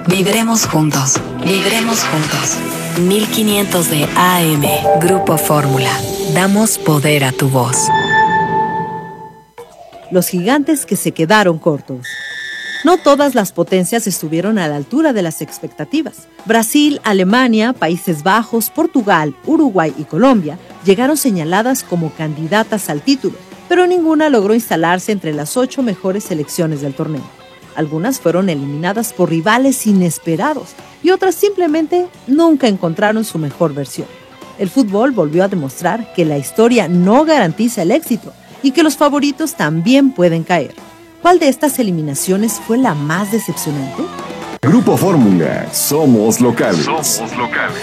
Viviremos juntos. Viviremos juntos. 1500 de AM. Grupo Fórmula. Damos poder a tu voz. Los gigantes que se quedaron cortos. No todas las potencias estuvieron a la altura de las expectativas. Brasil, Alemania, Países Bajos, Portugal, Uruguay y Colombia llegaron señaladas como candidatas al título, pero ninguna logró instalarse entre las 8 mejores selecciones del torneo. Algunas fueron eliminadas por rivales inesperados y otras simplemente nunca encontraron su mejor versión. El fútbol volvió a demostrar que la historia no garantiza el éxito y que los favoritos también pueden caer. ¿Cuál de estas eliminaciones fue la más decepcionante? Grupo Fórmula, somos locales. Somos locales.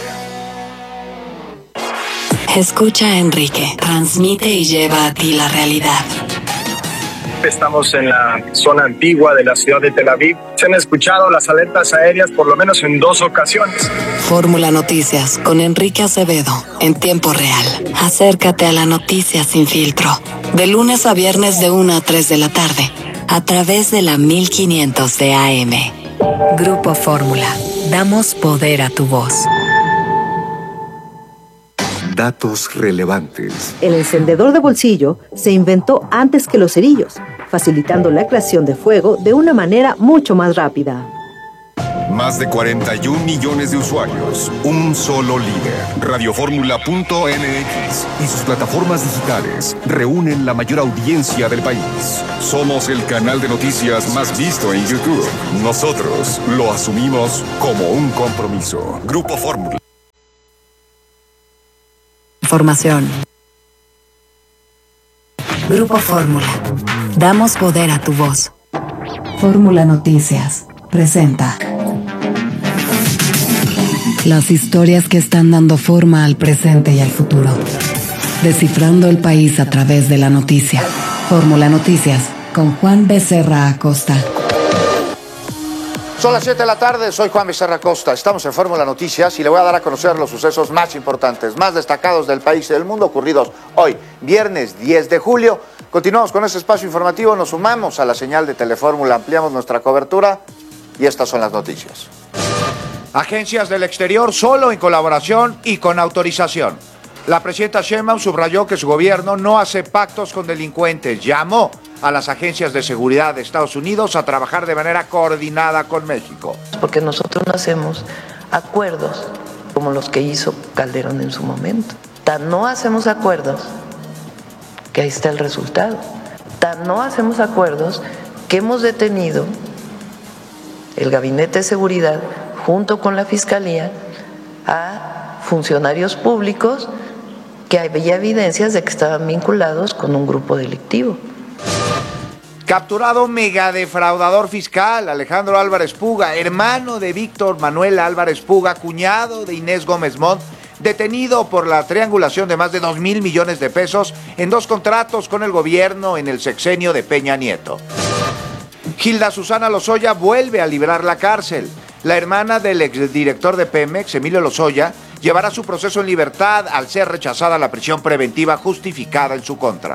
Escucha a Enrique, transmite y lleva a ti la realidad. Estamos en la zona antigua de la ciudad de Tel Aviv. Se han escuchado las alertas aéreas por lo menos en 2 ocasiones. Fórmula Noticias con Enrique Acevedo en tiempo real. Acércate a la noticia sin filtro. De lunes a viernes de 1 a 3 de la tarde. A través de la 1500 de AM. Grupo Fórmula. Damos poder a tu voz. Datos relevantes. El encendedor de bolsillo se inventó antes que los cerillos, facilitando la creación de fuego de una manera mucho más rápida. Más de 41 millones de usuarios, un solo líder. Radioformula.mx y sus plataformas digitales reúnen la mayor audiencia del país. Somos el canal de noticias más visto en YouTube. Nosotros lo asumimos como un compromiso. Grupo Fórmula. Información. Grupo Fórmula. Damos poder a tu voz. Fórmula Noticias presenta las historias que están dando forma al presente y al futuro. Descifrando el país a través de la noticia. Fórmula Noticias con Juan Becerra Acosta. Son las 7 de la tarde, soy Juan Becerra Acosta. Estamos en Fórmula Noticias y le voy a dar a conocer los sucesos más importantes, más destacados del país y del mundo ocurridos hoy, viernes 10 de julio. Continuamos con este espacio informativo, nos sumamos a la señal de Telefórmula, ampliamos nuestra cobertura y estas son las noticias. Agencias del exterior solo en colaboración y con autorización. La presidenta Sheinbaum subrayó que su gobierno no hace pactos con delincuentes. Llamó a las agencias de seguridad de Estados Unidos a trabajar de manera coordinada con México. Porque nosotros no hacemos acuerdos como los que hizo Calderón en su momento. Tan no hacemos acuerdos que ahí está el resultado. Tan no hacemos acuerdos que hemos detenido el Gabinete de Seguridad junto con la Fiscalía a funcionarios públicos que había evidencias de que estaban vinculados con un grupo delictivo. Capturado megadefraudador fiscal, Alejandro Álvarez Puga, hermano de Víctor Manuel Álvarez Puga, cuñado de Inés Gómez Montt, detenido por la triangulación de más de 2,000 millones de pesos en 2 contratos con el gobierno en el sexenio de Peña Nieto. Gilda Susana Lozoya vuelve a librar la cárcel. La hermana del exdirector de Pemex, Emilio Lozoya, llevará su proceso en libertad al ser rechazada la prisión preventiva justificada en su contra.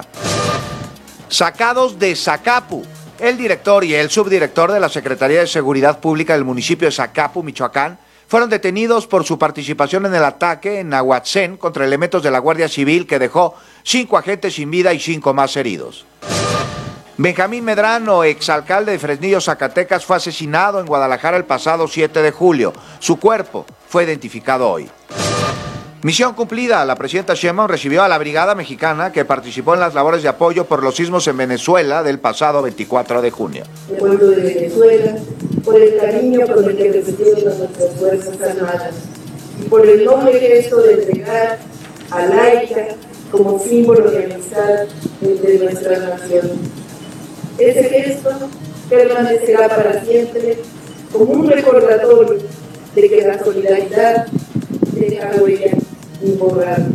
Sacados de Zacapu. El director y el subdirector de la Secretaría de Seguridad Pública del municipio de Zacapu, Michoacán, fueron detenidos por su participación en el ataque en Nahuatzén contra elementos de la Guardia Civil que dejó 5 agentes sin vida y 5 más heridos. Benjamín Medrano, exalcalde de Fresnillo, Zacatecas, fue asesinado en Guadalajara el pasado 7 de julio. Su cuerpo fue identificado hoy. Misión cumplida. La presidenta Sheinbaum recibió a la Brigada Mexicana que participó en las labores de apoyo por los sismos en Venezuela del pasado 24 de junio. El pueblo de Venezuela, por el cariño con el que recibieron a nuestras Fuerzas Armadas y por el noble gesto de entregar a Laica como símbolo de amistad entre nuestra nación. Ese gesto permanecerá para siempre como un recordatorio de que la solidaridad deja huella imborrable.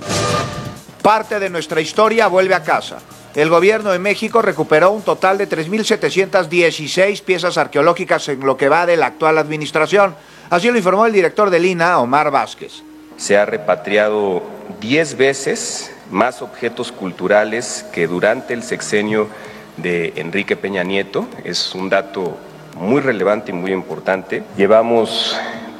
Parte de nuestra historia vuelve a casa. El gobierno de México recuperó un total de 3,716 piezas arqueológicas en lo que va de la actual administración. Así lo informó el director del INAH, Omar Vázquez. Se ha repatriado 10 veces más objetos culturales que durante el sexenio de Enrique Peña Nieto. Es un dato muy relevante y muy importante. Llevamos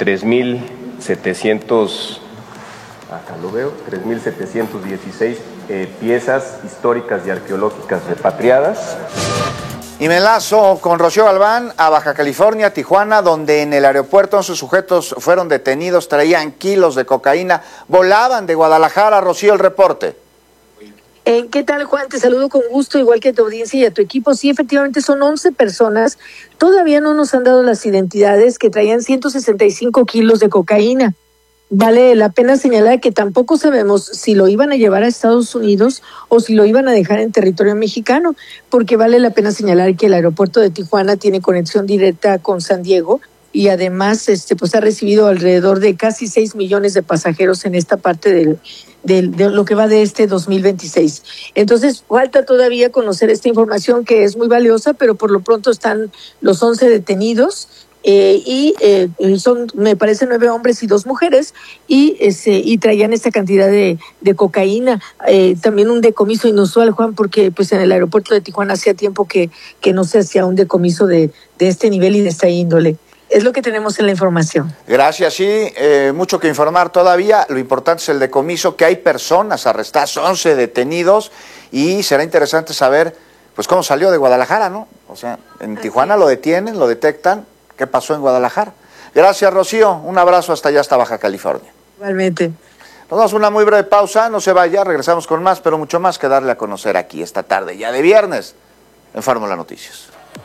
3.716 piezas históricas y arqueológicas repatriadas. Y me enlazo con Rocío Galván a Baja California, Tijuana, donde en el aeropuerto 11 sujetos fueron detenidos, traían kilos de cocaína, volaban de Guadalajara. Rocío, el reporte. ¿Qué tal, Juan? Te saludo con gusto, igual que a tu audiencia y a tu equipo. Sí, efectivamente son 11 personas. Todavía no nos han dado las identidades, que traían 165 kilos de cocaína. Vale la pena señalar que tampoco sabemos si lo iban a llevar a Estados Unidos o si lo iban a dejar en territorio mexicano, porque vale la pena señalar que el aeropuerto de Tijuana tiene conexión directa con San Diego y además pues ha recibido alrededor de casi 6 millones de pasajeros en esta parte de lo que va de este 2026. Entonces, falta todavía conocer esta información que es muy valiosa, pero por lo pronto están los 11 detenidos. Son, me parece, 9 hombres y 2 mujeres y traían esta cantidad de cocaína. También un decomiso inusual, Juan, porque pues en el aeropuerto de Tijuana hacía tiempo que no se hacía un decomiso de este nivel y de esta índole. Es lo que tenemos en la información. Gracias, sí, mucho que informar todavía. Lo importante es el decomiso, que hay personas arrestadas, 11 detenidos, y será interesante saber pues cómo salió de Guadalajara, ¿no? O sea, en Tijuana lo detienen, lo detectan. ¿Qué pasó en Guadalajara? Gracias, Rocío. Un abrazo hasta allá, hasta Baja California. Igualmente. Nos damos una muy breve pausa, no se vaya, regresamos con más, pero mucho más que darle a conocer aquí esta tarde, ya de viernes, en Fórmula Noticias.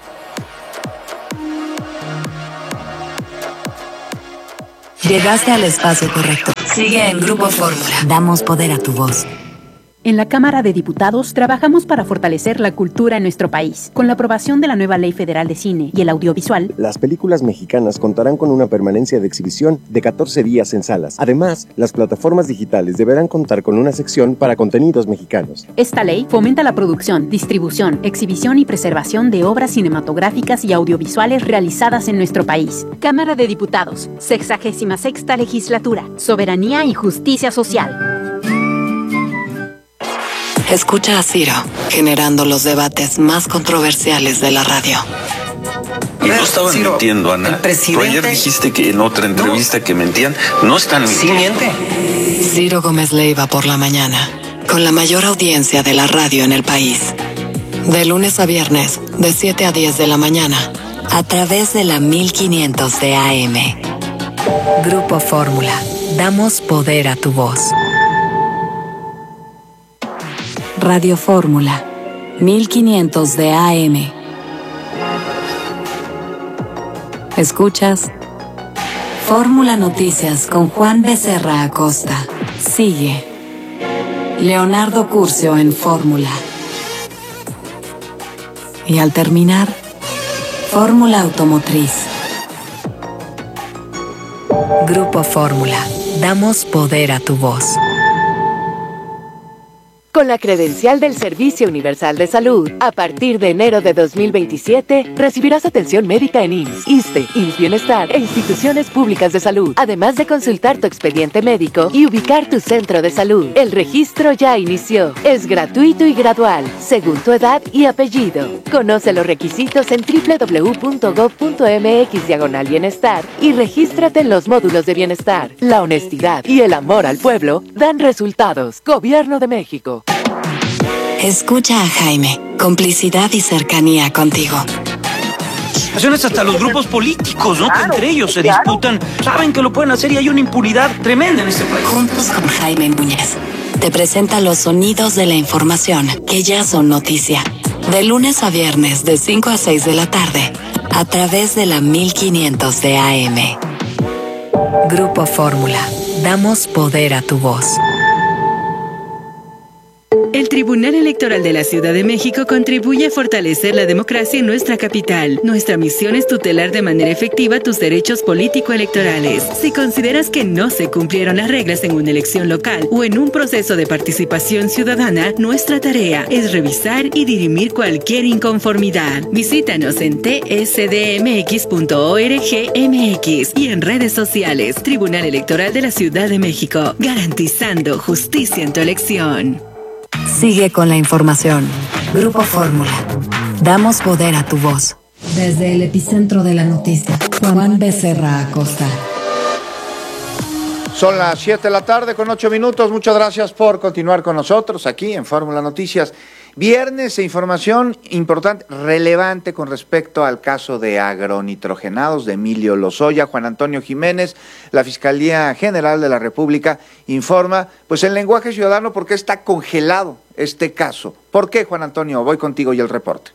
Llegaste al espacio correcto. Sigue en Grupo Fórmula. Damos poder a tu voz. En la Cámara de Diputados trabajamos para fortalecer la cultura en nuestro país. Con la aprobación de la nueva Ley Federal de Cine y el Audiovisual, las películas mexicanas contarán con una permanencia de exhibición de 14 días en salas. Además, las plataformas digitales deberán contar con una sección para contenidos mexicanos. Esta ley fomenta la producción, distribución, exhibición y preservación de obras cinematográficas y audiovisuales realizadas en nuestro país. Cámara de Diputados, 66ª Legislatura, Soberanía y Justicia Social. Escucha a Ciro, generando los debates más controversiales de la radio. Y no estaban Ciro, mintiendo, Ana. Tú ayer dijiste que en otra entrevista que mentían. No están mintiendo. Sí miente. Ciro Gómez Leiva por la mañana, con la mayor audiencia de la radio en el país. De lunes a viernes, de 7 a 10 de la mañana, a través de la 1500 de AM. Grupo Fórmula. Damos poder a tu voz. Radio Fórmula, 1500 de AM. Escuchas Fórmula Noticias con Juan Becerra Acosta. Sigue Leonardo Curcio en Fórmula. Y al terminar, Fórmula Automotriz. Grupo Fórmula. Damos poder a tu voz. Con la credencial del Servicio Universal de Salud, a partir de enero de 2027, recibirás atención médica en IMSS, ISSSTE, IMSS Bienestar e instituciones públicas de salud, además de consultar tu expediente médico y ubicar tu centro de salud. El registro ya inició. Es gratuito y gradual, según tu edad y apellido. Conoce los requisitos en www.gov.mx/bienestar y regístrate en los módulos de bienestar. La honestidad y el amor al pueblo dan resultados. Gobierno de México. Escucha a Jaime, complicidad y cercanía contigo. Hasta los grupos políticos, ¿no? Claro, que entre ellos se disputan, saben que lo pueden hacer y hay una impunidad tremenda en este país. Juntos con Jaime Núñez, te presenta los sonidos de la información que ya son noticia. De lunes a viernes, de 5 a 6 de la tarde, a través de la 1500 de AM. Grupo Fórmula. Damos poder a tu voz. El Tribunal Electoral de la Ciudad de México contribuye a fortalecer la democracia en nuestra capital. Nuestra misión es tutelar de manera efectiva tus derechos político-electorales. Si consideras que no se cumplieron las reglas en una elección local o en un proceso de participación ciudadana, nuestra tarea es revisar y dirimir cualquier inconformidad. Visítanos en tsdmx.org.mx y en redes sociales. Tribunal Electoral de la Ciudad de México, garantizando justicia en tu elección. Sigue con la información. Grupo Fórmula. Damos poder a tu voz. Desde el epicentro de la noticia, Juan Becerra Acosta. Son las 7 de la tarde con 8 minutos. Muchas gracias por continuar con nosotros aquí en Fórmula Noticias. Viernes de información importante, relevante con respecto al caso de agronitrogenados de Emilio Lozoya. Juan Antonio Jiménez, la Fiscalía General de la República, informa pues en lenguaje ciudadano por qué está congelado este caso. ¿Por qué, Juan Antonio? Voy contigo y el reporte.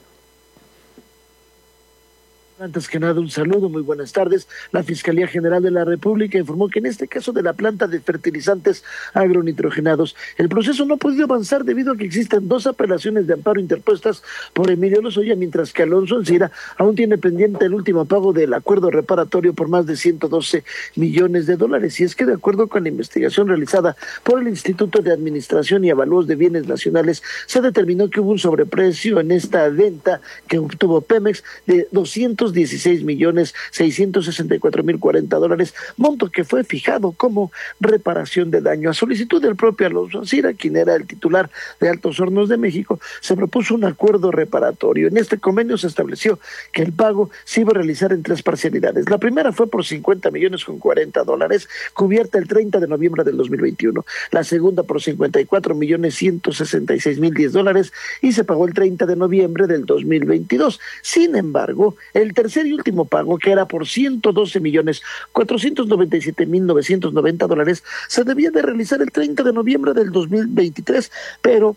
Antes que nada, un saludo, muy buenas tardes. La Fiscalía General de la República informó que en este caso de la planta de fertilizantes agronitrogenados, el proceso no ha podido avanzar debido a que existen 2 apelaciones de amparo interpuestas por Emilio Lozoya, mientras que Alonso Ancira aún tiene pendiente el último pago del acuerdo reparatorio por más de $112 millones. Y es que de acuerdo con la investigación realizada por el Instituto de Administración y Avalúos de Bienes Nacionales, se determinó que hubo un sobreprecio en esta venta que obtuvo Pemex de $216,664,040, monto que fue fijado como reparación de daño. A solicitud del propio Alonso Ancira, quien era el titular de Altos Hornos de México, se propuso un acuerdo reparatorio. En este convenio se estableció que el pago se iba a realizar en 3 parcialidades. La primera fue por $50,040,000, cubierta el 30 de noviembre del 2021. La segunda por $54,166,010 y se pagó el 30 de noviembre del 2022. Sin embargo, el tercer y último pago, que era por $112,497,990, se debía de realizar el 30 de noviembre del 2023, pero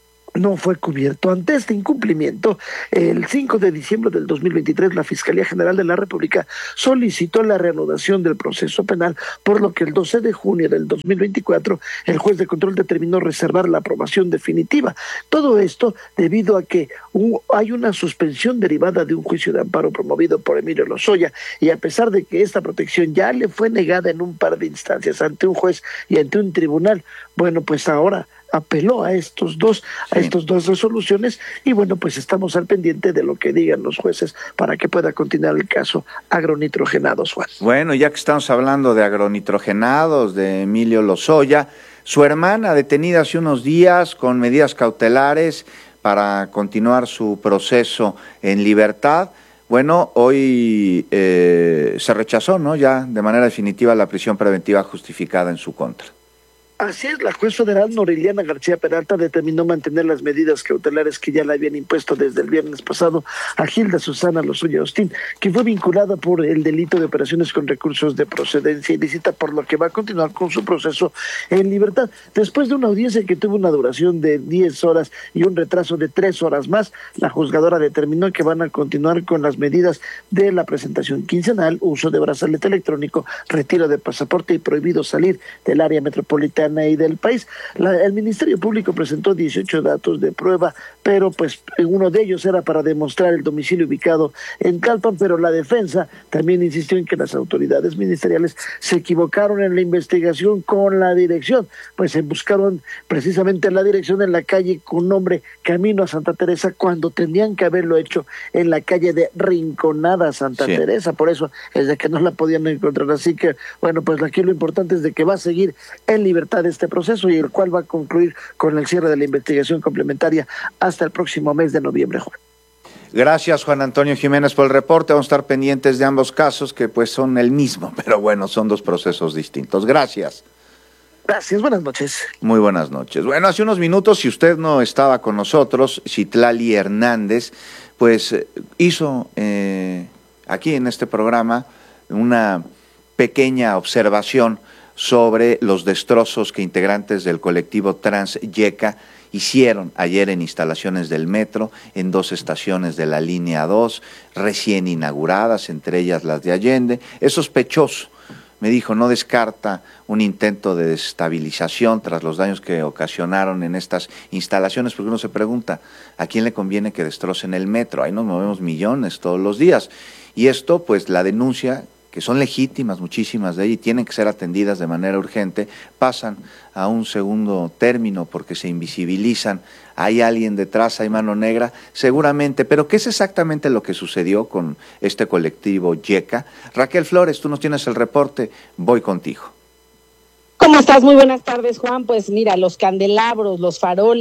no fue cubierto. Ante este incumplimiento, el 5 de diciembre del 2023, la Fiscalía General de la República solicitó la reanudación del proceso penal, por lo que el 12 de junio del 2024, el juez de control determinó reservar la aprobación definitiva. Todo esto debido a que hay una suspensión derivada de un juicio de amparo promovido por Emilio Lozoya, y a pesar de que esta protección ya le fue negada en un par de instancias ante un juez y ante un tribunal, bueno, pues ahora apeló a estos dos resoluciones, y bueno, pues estamos al pendiente de lo que digan los jueces para que pueda continuar el caso agronitrogenados, Juan. Bueno, ya que estamos hablando de agronitrogenados, de Emilio Lozoya, su hermana detenida hace unos días con medidas cautelares para continuar su proceso en libertad. Bueno, hoy se rechazó, ¿no?, ya de manera definitiva la prisión preventiva justificada en su contra. Así es, la juez federal Noriliana García Peralta determinó mantener las medidas cautelares que ya le habían impuesto desde el viernes pasado a Gilda Susana Lozoya Austin, que fue vinculada por el delito de operaciones con recursos de procedencia ilícita, por lo que va a continuar con su proceso en libertad. Después de una audiencia que tuvo una duración de 10 horas y un retraso de 3 horas más, la juzgadora determinó que van a continuar con las medidas de la presentación quincenal, uso de brazalete electrónico, retiro de pasaporte y prohibido salir del área metropolitana y del país. El Ministerio Público presentó 18 datos de prueba, pero pues uno de ellos era para demostrar el domicilio ubicado en Tlalpan, pero la defensa también insistió en que las autoridades ministeriales se equivocaron en la investigación con la dirección, pues se buscaron precisamente la dirección en la calle con nombre Camino a Santa Teresa, cuando tenían que haberlo hecho en la calle de Rinconada Santa Teresa, por eso es de que no la podían encontrar. Así que bueno, pues aquí lo importante es de que va a seguir en libertad este proceso, y el cual va a concluir con el cierre de la investigación complementaria hasta el próximo mes de noviembre, Juan. Gracias, Juan Antonio Jiménez, por el reporte. Vamos a estar pendientes de ambos casos, que pues son el mismo, pero bueno, son 2 procesos distintos. Gracias. Gracias, buenas noches. Muy buenas noches. Bueno, hace unos minutos, si usted no estaba con nosotros, Citlali Hernández, pues hizo aquí en este programa una pequeña observación sobre los destrozos que integrantes del colectivo Trans Yeca hicieron ayer en instalaciones del metro, en 2 estaciones de la línea 2, recién inauguradas, entre ellas las de Allende. Es sospechoso, me dijo, no descarta un intento de desestabilización tras los daños que ocasionaron en estas instalaciones, porque uno se pregunta, ¿a quién le conviene que destrocen el metro? Ahí nos movemos millones todos los días. Y esto, pues la denuncia, que son legítimas muchísimas de ellas y tienen que ser atendidas de manera urgente, pasan a un segundo término porque se invisibilizan. Hay alguien detrás, hay mano negra, seguramente, pero ¿qué es exactamente lo que sucedió con este colectivo Yeca? Raquel Flores, tú nos tienes el reporte, voy contigo. ¿Cómo estás? Muy buenas tardes, Juan. Pues mira, los candelabros, los faroles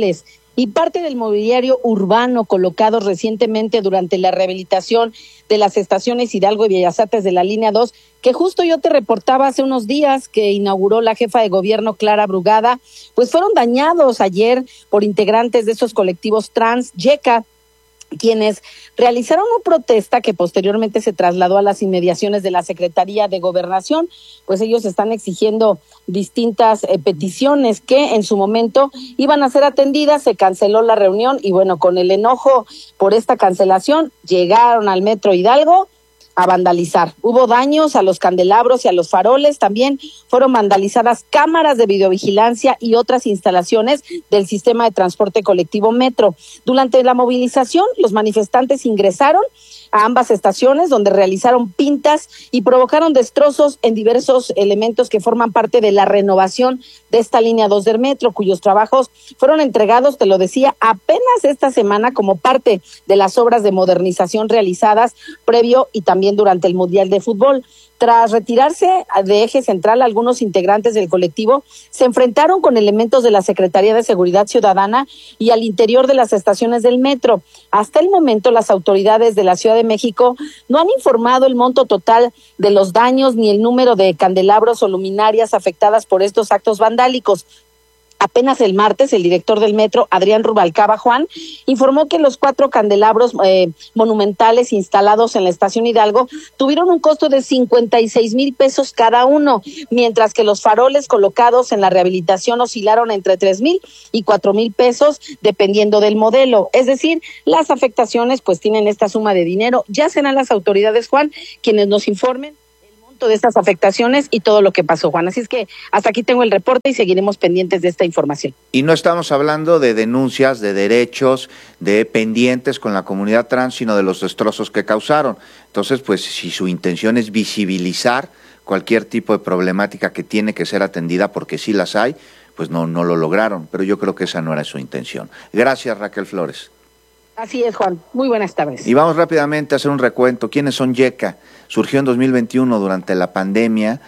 y parte del mobiliario urbano colocado recientemente durante la rehabilitación de las estaciones Hidalgo y Bellas Artes de la línea 2, que justo yo te reportaba hace unos días que inauguró la jefa de gobierno Clara Brugada, pues fueron dañados ayer por integrantes de esos colectivos trans, YECA, quienes realizaron una protesta que posteriormente se trasladó a las inmediaciones de la Secretaría de Gobernación, pues ellos están exigiendo distintas peticiones que en su momento iban a ser atendidas. Se canceló la reunión y bueno, con el enojo por esta cancelación, llegaron al Metro Hidalgo a vandalizar. Hubo daños a los candelabros y a los faroles, también fueron vandalizadas cámaras de videovigilancia y otras instalaciones del sistema de transporte colectivo Metro. Durante la movilización, los manifestantes ingresaron a ambas estaciones, donde realizaron pintas y provocaron destrozos en diversos elementos que forman parte de la renovación de esta línea 2 del metro, cuyos trabajos fueron entregados, te lo decía, apenas esta semana como parte de las obras de modernización realizadas previo y también durante el Mundial de Fútbol. Tras retirarse de eje central, algunos integrantes del colectivo se enfrentaron con elementos de la Secretaría de Seguridad Ciudadana y al interior de las estaciones del metro. Hasta el momento, las autoridades de la Ciudad de México no han informado el monto total de los daños ni el número de candelabros o luminarias afectadas por estos actos vandálicos. Apenas el martes, el director del metro, Adrián Rubalcaba Juan, informó que los 4 candelabros monumentales instalados en la estación Hidalgo tuvieron un costo de 56,000 pesos cada uno, mientras que los faroles colocados en la rehabilitación oscilaron entre 3,000 y 4,000 pesos, dependiendo del modelo. Es decir, las afectaciones pues tienen esta suma de dinero. Ya serán las autoridades, Juan, quienes nos informen de estas afectaciones y todo lo que pasó, Juan. Así es que hasta aquí tengo el reporte y seguiremos pendientes de esta información. Y no estamos hablando de denuncias, de derechos, de pendientes con la comunidad trans, sino de los destrozos que causaron. Entonces, pues si su intención es visibilizar cualquier tipo de problemática que tiene que ser atendida, porque sí las hay, pues no lo lograron, pero yo creo que esa no era su intención. Gracias, Raquel Flores. Así es, Juan. Muy buenas tardes. Y vamos rápidamente a hacer un recuento. ¿Quiénes son YECA? Surgió en 2021 durante la pandemia,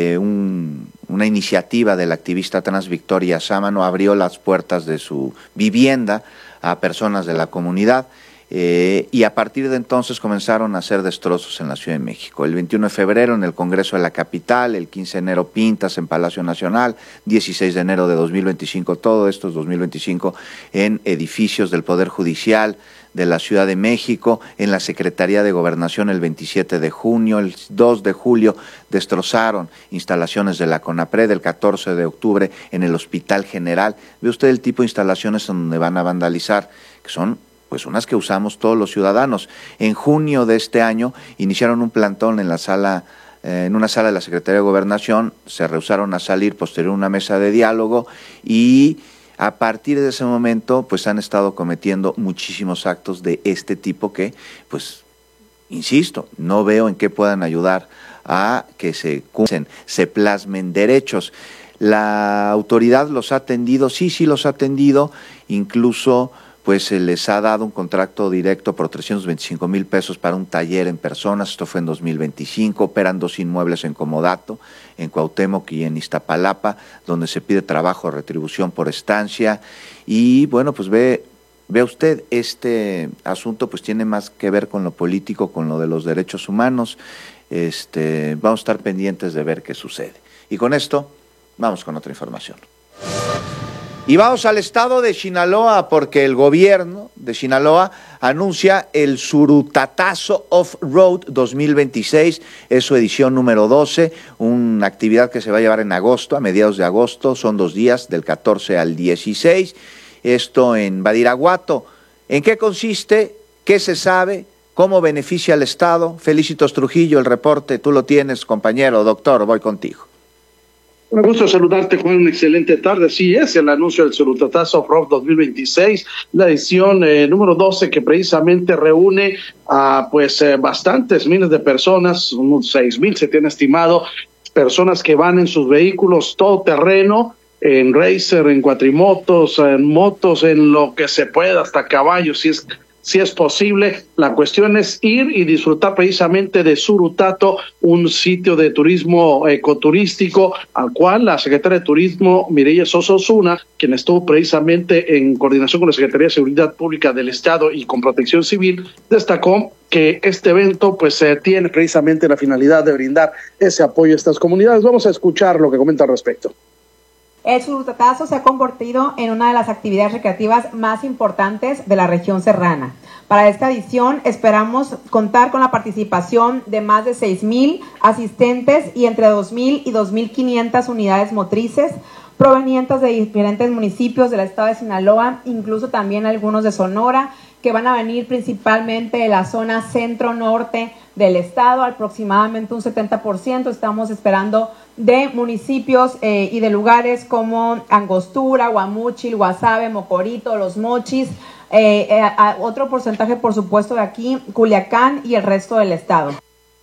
una iniciativa del activista trans Victoria Sámano abrió las puertas de su vivienda a personas de la comunidad y a partir de entonces comenzaron a hacer destrozos en la Ciudad de México. El 21 de febrero en el Congreso de la Capital, el 15 de enero pintas en Palacio Nacional, 16 de enero de 2025, todo esto es 2025, en edificios del Poder Judicial de la Ciudad de México, en la Secretaría de Gobernación el 27 de junio, el 2 de julio destrozaron instalaciones de la CONAPRED, el 14 de octubre en el Hospital General. Ve usted el tipo de instalaciones donde van a vandalizar, que son pues unas que usamos todos los ciudadanos. En junio de este año iniciaron un plantón en la sala, en una sala de la Secretaría de Gobernación, se rehusaron a salir, posterior a una mesa de diálogo y a partir de ese momento pues han estado cometiendo muchísimos actos de este tipo que pues insisto, no veo en qué puedan ayudar a que se cumplan, se plasmen derechos. La autoridad los ha atendido, sí los ha atendido, incluso pues se les ha dado un contrato directo por 325,000 pesos para un taller en personas, esto fue en 2025, operan 2 inmuebles en Comodato, en Cuauhtémoc y en Iztapalapa, donde se pide trabajo, retribución por estancia, y bueno, pues ve usted, este asunto pues tiene más que ver con lo político, con lo de los derechos humanos, vamos a estar pendientes de ver qué sucede. Y con esto, vamos con otra información. Y vamos al estado de Sinaloa porque el gobierno de Sinaloa anuncia el Surutatazo Off-Road 2026, es su edición número 12, una actividad que se va a llevar en agosto, a mediados de agosto, son 2 días, del 14 al 16, esto en Badiraguato. ¿En qué consiste? ¿Qué se sabe? ¿Cómo beneficia al estado? Felicitos Trujillo, el reporte, tú lo tienes, compañero, doctor, voy contigo. Me gusta saludarte, Juan, una excelente tarde. Sí, es el anuncio del Surutatazo Off-Road 2026, la edición número 12, que precisamente reúne a bastantes miles de personas, unos 6,000 se tiene estimado, personas que van en sus vehículos todoterreno, en racer, en cuatrimotos, en motos, en lo que se pueda, hasta caballos, si es si es posible. La cuestión es ir y disfrutar precisamente de Surutato, un sitio de turismo ecoturístico al cual la secretaria de Turismo, Mireya Sosa Osuna, quien estuvo precisamente en coordinación con la Secretaría de Seguridad Pública del Estado y con Protección Civil, destacó que este evento pues tiene precisamente la finalidad de brindar ese apoyo a estas comunidades. Vamos a escuchar lo que comenta al respecto. El Surutatazo se ha convertido en una de las actividades recreativas más importantes de la región serrana. Para esta edición esperamos contar con la participación de más de 6,000 asistentes y entre 2,000 y 2,500 unidades motrices provenientes de diferentes municipios del estado de Sinaloa, incluso también algunos de Sonora, que van a venir principalmente de la zona centro-norte del estado, aproximadamente un 70%. Estamos esperando de municipios y de lugares como Angostura, Guamúchil, Guasave, Mocorito, Los Mochis, otro porcentaje, por supuesto, de aquí, Culiacán y el resto del estado.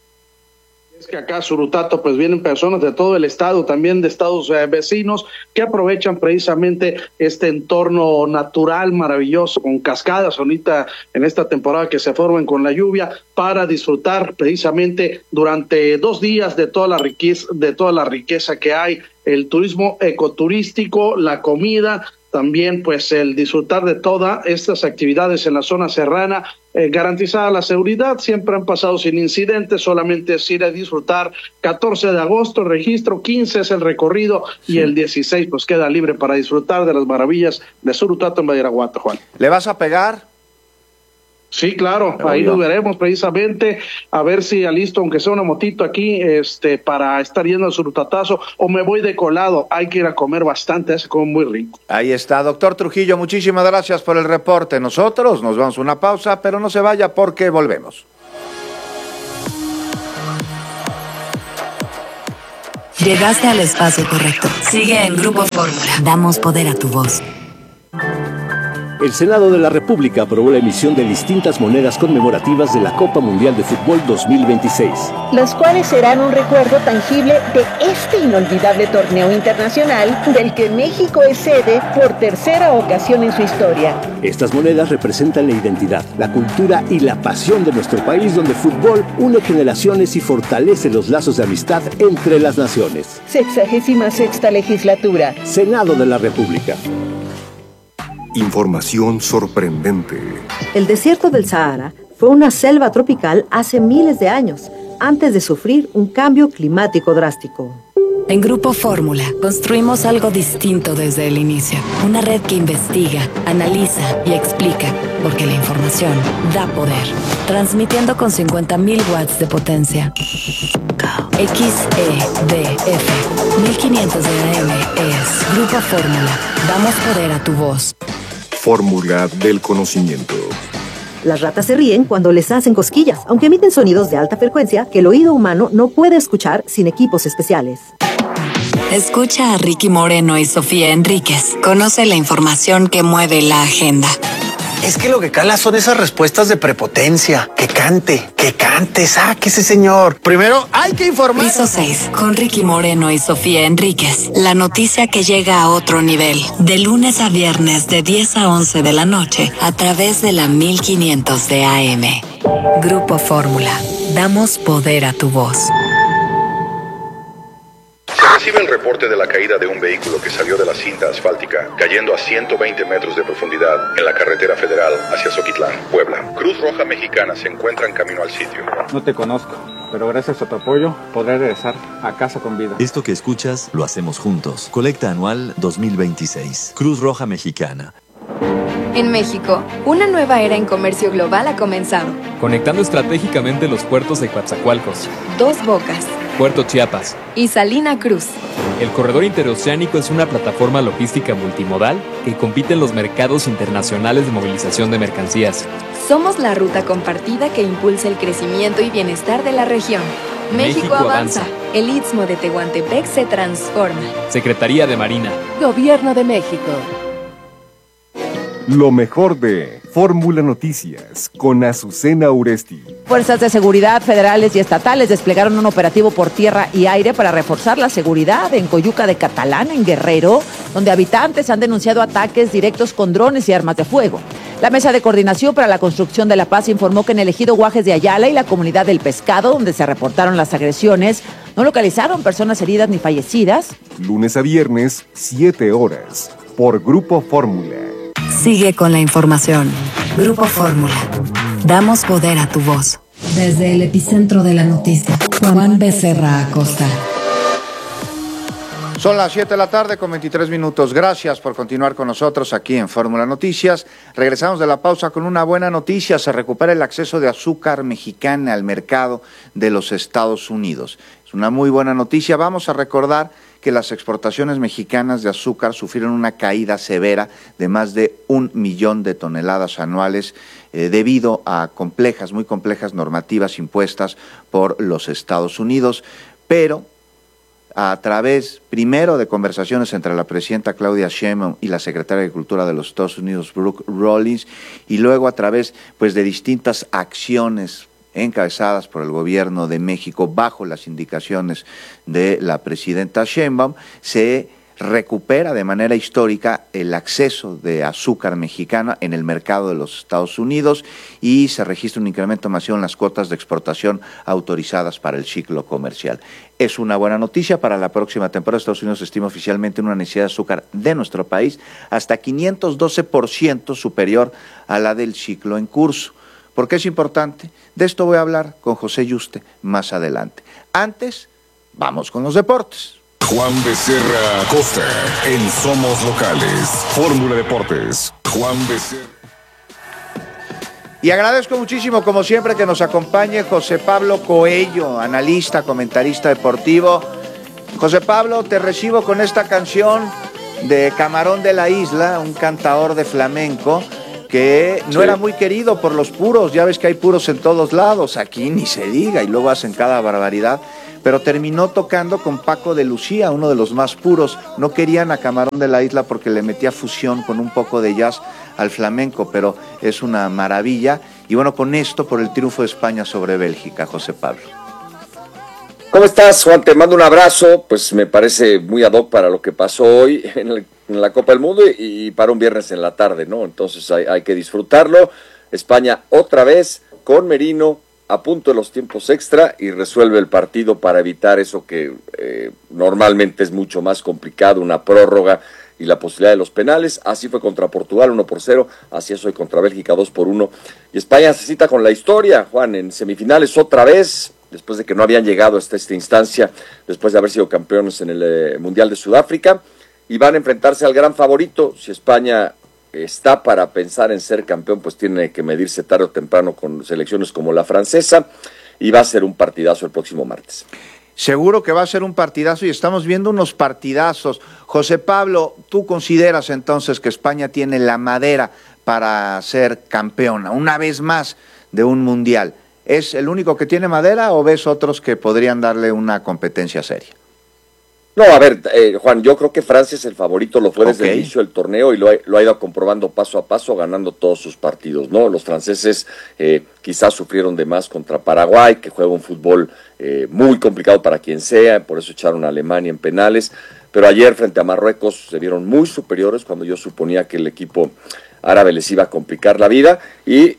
Es que acá Surutato pues vienen personas de todo el estado, también de estados vecinos, que aprovechan precisamente este entorno natural maravilloso con cascadas ahorita en esta temporada que se forman con la lluvia, para disfrutar precisamente durante 2 días de toda la riqueza que hay, el turismo ecoturístico, la comida, también pues el disfrutar de todas estas actividades en la zona serrana, garantizada la seguridad, siempre han pasado sin incidentes, solamente es ir a disfrutar. 14 de agosto el registro, 15 es el recorrido y el 16 pues queda libre para disfrutar de las maravillas de Surutato en Badiraguato, Juan. ¿Le vas a pegar? Sí, claro, ahí nos veremos precisamente, a ver si alisto, aunque sea una motito aquí, para estar yendo al Surutatazo, o me voy de colado. Hay que ir a comer bastante, se come muy rico. Ahí está, doctor Trujillo, muchísimas gracias por el reporte. Nosotros nos vamos a una pausa, pero no se vaya porque volvemos. Llegaste al espacio correcto. Sigue en Grupo Fórmula. Damos poder a tu voz. El Senado de la República aprobó la emisión de distintas monedas conmemorativas de la Copa Mundial de Fútbol 2026. Las cuales serán un recuerdo tangible de este inolvidable torneo internacional del que México es sede por tercera ocasión en su historia. Estas monedas representan la identidad, la cultura y la pasión de nuestro país, donde el fútbol une generaciones y fortalece los lazos de amistad entre las naciones. 66ª legislatura. Senado de la República. Información sorprendente. El desierto del Sahara fue una selva tropical hace miles de años, antes de sufrir un cambio climático drástico. En Grupo Fórmula construimos algo distinto desde el inicio. Una red que investiga, analiza y explica, porque la información da poder. Transmitiendo con 50,000 watts de potencia. XEDF 1500 de AM es Grupo Fórmula. Damos poder a tu voz. Fórmula del conocimiento. Las ratas se ríen cuando les hacen cosquillas, aunque emiten sonidos de alta frecuencia que el oído humano no puede escuchar sin equipos especiales. Escucha a Ricky Moreno y Sofía Enríquez. Conoce la información que mueve la agenda. Es que lo que cala son esas respuestas de prepotencia. Que cante, sáquese, señor. Primero hay que informar. Piso 6, con Ricky Moreno y Sofía Enríquez. La noticia que llega a otro nivel. De lunes a viernes de 10 a 11 de la noche a través de la 1500 de AM. Grupo Fórmula. Damos poder a tu voz. Recibe el reporte de la caída de un vehículo que salió de la cinta asfáltica, cayendo a 120 metros de profundidad en la carretera federal hacia Zoquitlán, Puebla. Cruz Roja Mexicana se encuentra en camino al sitio. No te conozco, pero gracias a tu apoyo podré regresar a casa con vida. Esto que escuchas lo hacemos juntos. Colecta anual 2026. Cruz Roja Mexicana. En México, una nueva era en comercio global ha comenzado. Conectando estratégicamente los puertos de Coatzacoalcos, Dos Bocas, Puerto Chiapas y Salina Cruz. El corredor interoceánico es una plataforma logística multimodal que compite en los mercados internacionales de movilización de mercancías. Somos la ruta compartida que impulsa el crecimiento y bienestar de la región. México avanza. El Istmo de Tehuantepec se transforma. Secretaría de Marina. Gobierno de México. Lo mejor de Fórmula Noticias con Azucena Uresti. Fuerzas de seguridad federales y estatales desplegaron un operativo por tierra y aire para reforzar la seguridad en Coyuca de Catalán, en Guerrero, donde habitantes han denunciado ataques directos con drones y armas de fuego. La Mesa de Coordinación para la Construcción de la Paz informó que en el ejido Guajes de Ayala y la comunidad del Pescado, donde se reportaron las agresiones, no localizaron personas heridas ni fallecidas. Lunes a viernes, 7 horas, por Grupo Fórmula. Sigue con la información. Grupo Fórmula. Damos poder a tu voz. Desde el epicentro de la noticia, Juan Becerra Acosta. Son las 7 de la tarde con 23 minutos. Gracias por continuar con nosotros aquí en Fórmula Noticias. Regresamos de la pausa con una buena noticia. Se recupera el acceso de azúcar mexicana al mercado de los Estados Unidos. Es una muy buena noticia. Vamos a recordar que las exportaciones mexicanas de azúcar sufrieron una caída severa de más de 1 millón de toneladas anuales debido a muy complejas normativas impuestas por los Estados Unidos, pero a través, primero, de conversaciones entre la presidenta Claudia Sheinbaum y la secretaria de Agricultura de los Estados Unidos, Brooke Rollins, y luego a través de distintas acciones encabezadas por el gobierno de México bajo las indicaciones de la presidenta Sheinbaum, se recupera de manera histórica el acceso de azúcar mexicana en el mercado de los Estados Unidos y se registra un incremento masivo en las cuotas de exportación autorizadas para el ciclo comercial. Es una buena noticia. Para la próxima temporada Estados Unidos estima oficialmente una necesidad de azúcar de nuestro país hasta 512% superior a la del ciclo en curso. ¿Por qué es importante? De esto voy a hablar con José Yuste más adelante. Antes, vamos con los deportes. Juan Becerra Acosta, en Somos Locales, Fórmula Deportes. Juan Becerra. Y agradezco muchísimo, como siempre, que nos acompañe José Pablo Coello, analista, comentarista deportivo. José Pablo, te recibo con esta canción de Camarón de la Isla, un cantador de flamenco que no era muy querido por los puros. Ya ves que hay puros en todos lados, aquí ni se diga, y luego hacen cada barbaridad. Pero terminó tocando con Paco de Lucía, uno de los más puros. No querían a Camarón de la Isla porque le metía fusión con un poco de jazz al flamenco, pero es una maravilla. Y bueno, con esto, por el triunfo de España sobre Bélgica, José Pablo. ¿Cómo estás, Juan? Te mando un abrazo. Pues me parece muy ad hoc para lo que pasó hoy en la Copa del Mundo y para un viernes en la tarde, ¿no? Entonces hay que disfrutarlo. España otra vez con Merino a punto de los tiempos extra y resuelve el partido para evitar eso que normalmente es mucho más complicado, una prórroga y la posibilidad de los penales. Así fue contra Portugal 1-0, así es hoy contra Bélgica 2-1. Y España se cita con la historia, Juan, en semifinales otra vez, después de que no habían llegado hasta esta instancia, después de haber sido campeones en el Mundial de Sudáfrica, y van a enfrentarse al gran favorito. Si España está para pensar en ser campeón, pues tiene que medirse tarde o temprano con selecciones como la francesa, y va a ser un partidazo el próximo martes. Seguro que va a ser un partidazo y estamos viendo unos partidazos. José Pablo, ¿tú consideras entonces que España tiene la madera para ser campeona una vez más de un mundial? ¿Es el único que tiene madera o ves otros que podrían darle una competencia seria? No, a ver, Juan, yo creo que Francia es el favorito, lo fue desde el inicio del torneo y lo ha ido comprobando paso a paso, ganando todos sus partidos, ¿no? Los franceses quizás sufrieron de más contra Paraguay, que juega un fútbol muy complicado para quien sea, por eso echaron a Alemania en penales, pero ayer frente a Marruecos se vieron muy superiores cuando yo suponía que el equipo árabe les iba a complicar la vida y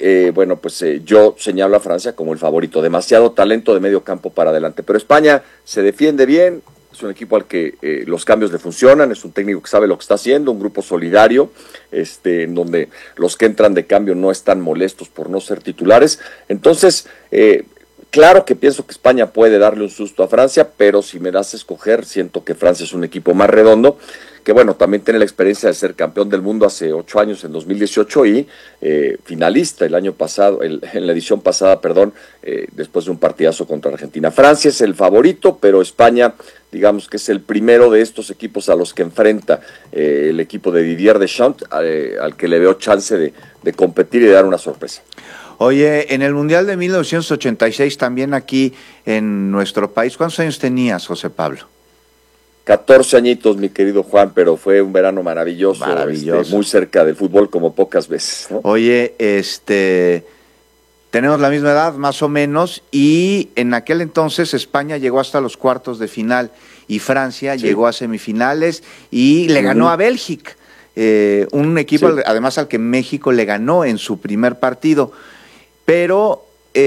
yo señalo a Francia como el favorito, demasiado talento de medio campo para adelante, pero España se defiende bien. Es un equipo al que los cambios le funcionan, es un técnico que sabe lo que está haciendo, un grupo solidario, en donde los que entran de cambio no están molestos por no ser titulares. Entonces, claro que pienso que España puede darle un susto a Francia, pero si me das a escoger, siento que Francia es un equipo más redondo, que bueno, también tiene la experiencia de ser campeón del mundo hace 8 años, en 2018, y finalista el año pasado, en la edición pasada, después de un partidazo contra Argentina. Francia es el favorito, pero España, digamos que es el primero de estos equipos a los que enfrenta el equipo de Didier Deschamps, al que le veo chance de competir y de dar una sorpresa. Oye, en el Mundial de 1986, también aquí en nuestro país, ¿cuántos años tenías, José Pablo? 14 añitos, mi querido Juan, pero fue un verano maravilloso. Muy cerca del fútbol como pocas veces, ¿no? Oye, tenemos la misma edad, más o menos, y en aquel entonces España llegó hasta los cuartos de final y Francia llegó a semifinales y le ganó a Bélgica, un equipo además al que México le ganó en su primer partido. Pero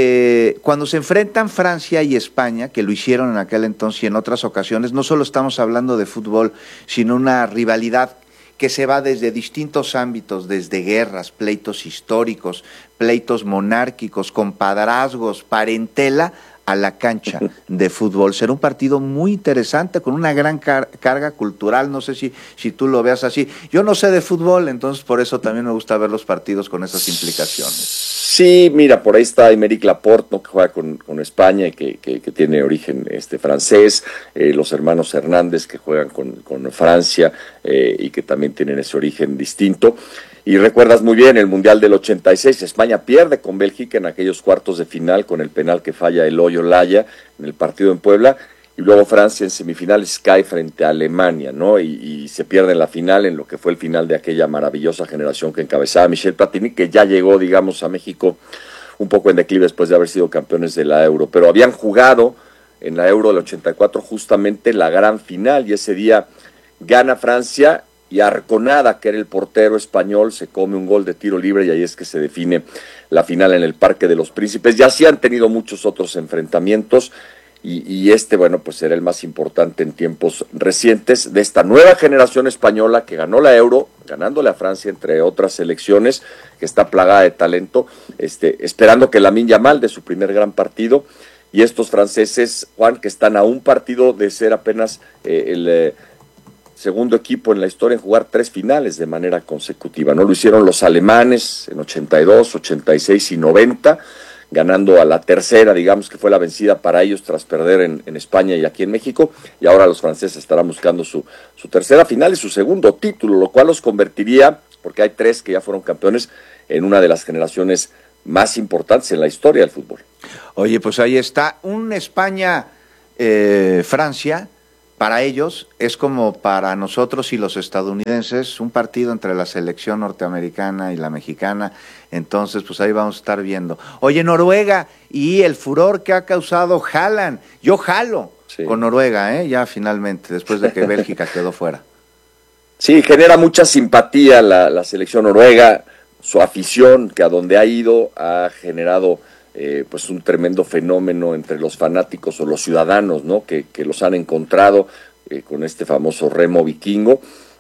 cuando se enfrentan Francia y España, que lo hicieron en aquel entonces y en otras ocasiones, no solo estamos hablando de fútbol, sino una rivalidad que se va desde distintos ámbitos, desde guerras, pleitos históricos, pleitos monárquicos, compadrazgos, parentela, a la cancha de fútbol. Será un partido muy interesante, con una gran carga cultural, no sé si tú lo veas así. Yo no sé de fútbol, entonces por eso también me gusta ver los partidos con esas implicaciones. Sí, mira, por ahí está Aymeric Laporte, ¿no?, que juega con España y que tiene origen francés, los hermanos Hernández que juegan con Francia y que también tienen ese origen distinto. Y recuerdas muy bien el Mundial del 86, España pierde con Bélgica en aquellos cuartos de final con el penal que falla Eloy Olaya en el partido en Puebla, y luego Francia en semifinales cae frente a Alemania, ¿no? Y se pierde en la final, en lo que fue el final de aquella maravillosa generación que encabezaba Michel Platini, que ya llegó, digamos, a México un poco en declive después de haber sido campeones de la Euro, pero habían jugado en la Euro del 84 justamente la gran final, y ese día gana Francia, y Arconada, que era el portero español, se come un gol de tiro libre, y ahí es que se define la final en el Parque de los Príncipes. Ya sí han tenido muchos otros enfrentamientos, y bueno, pues será el más importante en tiempos recientes de esta nueva generación española que ganó la Euro, ganándole a Francia, entre otras selecciones, que está plagada de talento, esperando que Lamine Yamal dé su primer gran partido, y estos franceses, Juan, que están a un partido de ser apenas el segundo equipo en la historia en jugar 3 finales de manera consecutiva, ¿no? Lo hicieron los alemanes en 82, 86 y 90, ganando a la tercera, digamos que fue la vencida para ellos tras perder en España y aquí en México, y ahora los franceses estarán buscando su tercera final y su segundo título, lo cual los convertiría, porque hay 3 que ya fueron campeones, en una de las generaciones más importantes en la historia del fútbol. Oye, pues ahí está, un España-Francia. Para ellos es como para nosotros y los estadounidenses un partido entre la selección norteamericana y la mexicana, entonces pues ahí vamos a estar viendo. Oye, Noruega y el furor que ha causado Haaland, yo jalo con Noruega, ya finalmente, después de que Bélgica quedó fuera. Sí, genera mucha simpatía la selección noruega, su afición, que a donde ha ido ha generado pues un tremendo fenómeno entre los fanáticos o los ciudadanos, ¿no?, que los han encontrado con este famoso remo vikingo,